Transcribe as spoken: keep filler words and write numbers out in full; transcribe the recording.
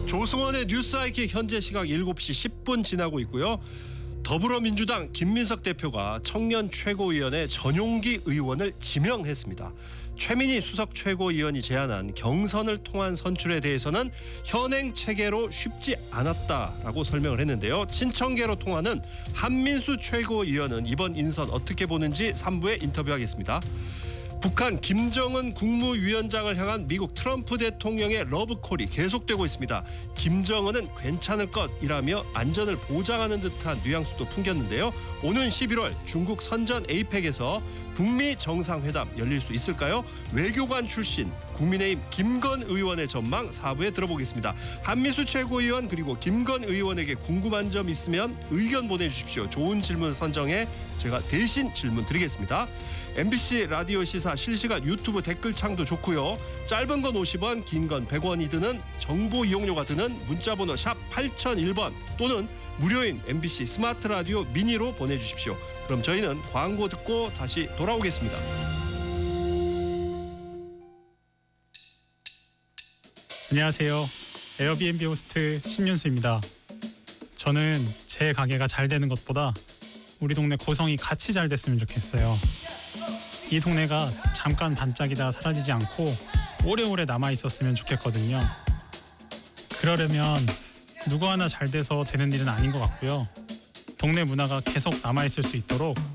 조승원의 뉴스아이킥 현재 시각 일곱 시 십 분 지나고 있고요. 더불어민주당 김민석 대표가 청년 최고위원회 전용기 의원을 지명했습니다. 최민희 수석 최고위원이 제안한 경선을 통한 선출에 대해서는 현행 체계로 쉽지 않았다라고 설명을 했는데요. 친청계로 통하는 한민수 최고위원은 이번 인선 어떻게 보는지 삼 부에 인터뷰하겠습니다. 북한 김정은 국무위원장을 향한 미국 트럼프 대통령의 러브콜이 계속되고 있습니다. 김정은은 괜찮을 것이라며 안전을 보장하는 듯한 뉘앙스도 풍겼는데요. 오는 십일월 중국 선전 에이펙에서 북미 정상회담 열릴 수 있을까요? 외교관 출신 국민의힘 김건 의원의 전망 사 부에 들어보겠습니다. 한미수 최고위원 그리고 김건 의원에게 궁금한 점 있으면 의견 보내주십시오. 좋은 질문 선정해 제가 대신 질문 드리겠습니다. 엠비씨 라디오 시사 실시간 유튜브 댓글창도 좋고요. 짧은 건 오십 원, 긴 건 백 원이 드는 정보 이용료가 드는 문자번호 샵 팔공공일 번 또는 무료인 엠비씨 스마트 라디오 미니로 보내주십시오. 그럼 저희는 광고 듣고 다시 돌아오겠습니다. 안녕하세요. 에어비앤비 호스트 신윤수입니다. 저는 제 가게가 잘 되는 것보다 우리 동네 고성이 같이 잘 됐으면 좋겠어요. 이 동네가 잠깐 반짝이다 사라지지 않고 오래오래 남아있었으면 좋겠거든요. 그러려면 누구 하나 잘 돼서 되는 일은 아닌 것 같고요. 동네 문화가 계속 남아있을 수 있도록